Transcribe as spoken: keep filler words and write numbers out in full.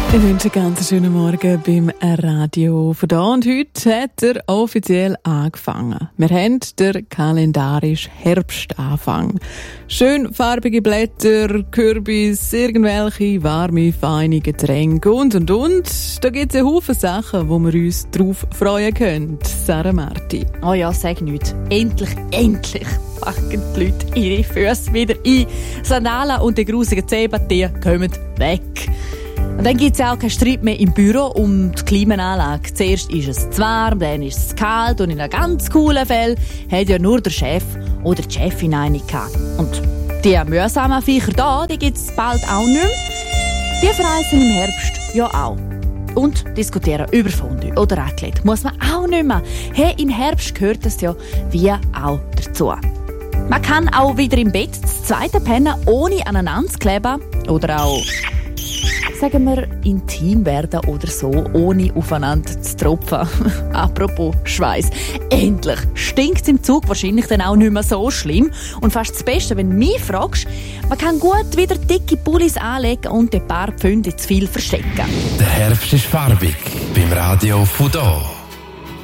Ich wünsche einen ganz schönen Morgen beim Radio von da. Und heute hat er offiziell angefangen. Wir haben den kalendarischen Herbstanfang. Schön farbige Blätter, Kürbis, irgendwelche warme, feine Getränke und und und. Da gibt es einen Haufen Sachen, wo wir uns drauf freuen können. Sarah Marti. Oh ja, sag nichts. Endlich, endlich packen die Leute ihre Füße wieder ein. Sandalen und die grusigen Zehbatier kommen weg. Und dann gibt es auch keinen Streit mehr im Büro um die Klimaanlage. Zuerst ist es zu warm, dann ist es zu kalt und in einem ganz coolen Fall hat ja nur der Chef oder die Chefin eine gehabt. Und die mühsamen Viecher da, die gibt es bald auch nicht mehr. Die verreisen im Herbst ja auch. Und diskutieren über Fondue oder Raclette. Muss man auch nicht mehr. Hey, im Herbst gehört das ja wie auch dazu. Man kann auch wieder im Bett das zweite pennen, ohne aneinander zu kleben. Oder auch, sagen wir, intim werden oder so, ohne aufeinander zu tropfen. Apropos Schweiß. Endlich stinkt es im Zug wahrscheinlich dann auch nicht mehr so schlimm. Und fast das Beste, wenn du mich fragst, man kann gut wieder dicke Pullis anlegen und ein paar Pfünde zu viel verstecken. Der Herbst ist farbig beim Radio von da.